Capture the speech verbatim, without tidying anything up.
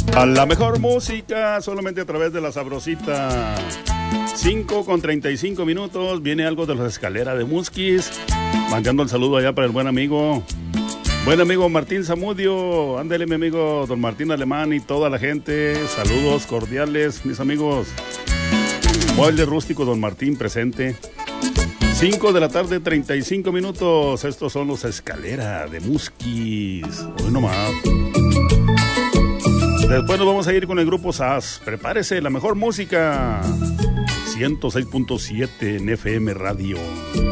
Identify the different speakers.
Speaker 1: A la mejor música, solamente a través de la sabrosita. cinco con treinta y cinco minutos, viene algo de las escaleras de Musquis. Mandando el saludo allá para el buen amigo. Buen amigo Martín Zamudio. Ándele, mi amigo don Martín Alemán y toda la gente. Saludos cordiales, mis amigos. Mueble rústico don Martín presente. cinco de la tarde, treinta y cinco minutos. Estos son los escaleras de Musquis. Hoy nomás. Después nos vamos a ir con el grupo S A S. Prepárese, la mejor música. ciento seis punto siete en F M Radio.